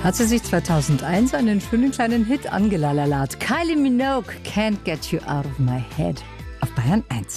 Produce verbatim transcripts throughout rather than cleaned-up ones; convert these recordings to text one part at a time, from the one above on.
Hat sie sich zweitausendeins einen schönen kleinen Hit angelalert. Kylie Minogue, Can't Get You Out of My Head auf Bayern eins.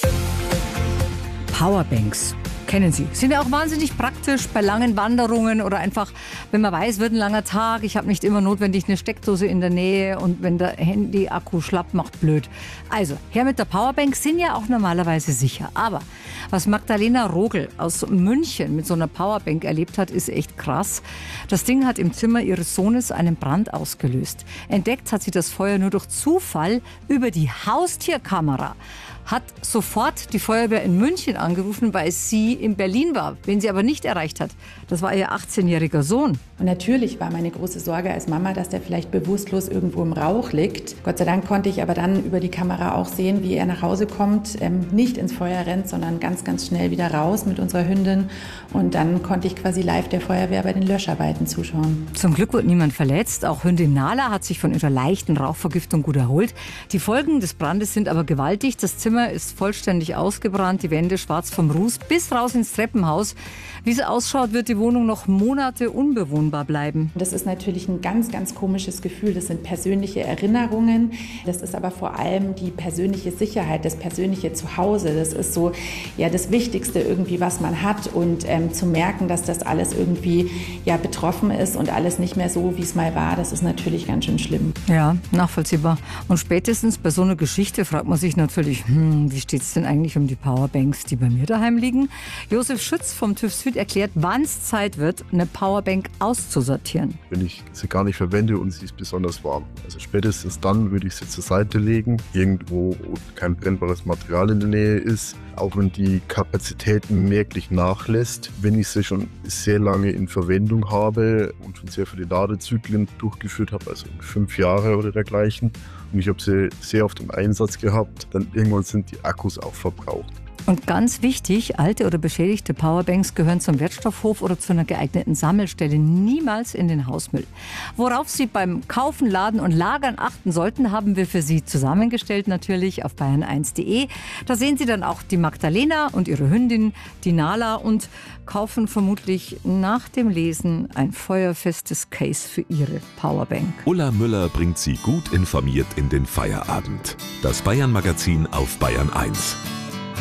Powerbanks. Kennen Sie. Sind ja auch wahnsinnig praktisch bei langen Wanderungen oder einfach, wenn man weiß, wird ein langer Tag, ich habe nicht immer notwendig eine Steckdose in der Nähe und wenn der Handy-Akku schlapp macht, blöd. Also, her mit der Powerbank, sind ja auch normalerweise sicher. Aber was Magdalena Rogel aus München mit so einer Powerbank erlebt hat, ist echt krass. Das Ding hat im Zimmer ihres Sohnes einen Brand ausgelöst. Entdeckt hat sie das Feuer nur durch Zufall über die Haustierkamera. Hat sofort die Feuerwehr in München angerufen, weil sie in Berlin war. Wen sie aber nicht erreicht hat, das war ihr achtzehnjähriger Sohn. Und natürlich war meine große Sorge als Mama, dass der vielleicht bewusstlos irgendwo im Rauch liegt. Gott sei Dank konnte ich aber dann über die Kamera auch sehen, wie er nach Hause kommt, ähm, nicht ins Feuer rennt, sondern ganz, ganz schnell wieder raus mit unserer Hündin. Und dann konnte ich quasi live der Feuerwehr bei den Löscharbeiten zuschauen. Zum Glück wurde niemand verletzt. Auch Hündin Nala hat sich von ihrer leichten Rauchvergiftung gut erholt. Die Folgen des Brandes sind aber gewaltig. Das Zimmer ist vollständig ausgebrannt, die Wände schwarz vom Ruß bis raus ins Treppenhaus. Wie es ausschaut, wird die Wohnung noch Monate unbewohnbar bleiben. Das ist natürlich ein ganz, ganz komisches Gefühl. Das sind persönliche Erinnerungen. Das ist aber vor allem die persönliche Sicherheit, das persönliche Zuhause. Das ist so ja das Wichtigste irgendwie, was man hat. Und ähm, zu merken, dass das alles irgendwie ja betroffen ist und alles nicht mehr so, wie es mal war, das ist natürlich ganz schön schlimm. Ja, nachvollziehbar. Und spätestens bei so einer Geschichte fragt man sich natürlich, hm, wie steht es denn eigentlich um die Powerbanks, die bei mir daheim liegen? Josef Schütz vom TÜV Süd erklärt, wann es Zeit wird, eine Powerbank auszusortieren. Wenn ich sie gar nicht verwende und sie ist besonders warm. Also spätestens dann würde ich sie zur Seite legen, irgendwo, wo kein brennbares Material in der Nähe ist. Auch wenn die Kapazität merklich nachlässt, wenn ich sie schon sehr lange in Verwendung habe und schon sehr viele Ladezyklen durchgeführt habe, also fünf Jahre oder dergleichen, und ich habe sie sehr oft im Einsatz gehabt, dann irgendwann sind die Akkus auch verbraucht. Und ganz wichtig, alte oder beschädigte Powerbanks gehören zum Wertstoffhof oder zu einer geeigneten Sammelstelle, niemals in den Hausmüll. Worauf Sie beim Kaufen, Laden und Lagern achten sollten, haben wir für Sie zusammengestellt, natürlich auf bayern eins punkt de. Da sehen Sie dann auch die Magdalena und ihre Hündin, die Nala, und kaufen vermutlich nach dem Lesen ein feuerfestes Case für Ihre Powerbank. Ulla Müller bringt Sie gut informiert in den Feierabend. Das Bayern-Magazin auf Bayern eins.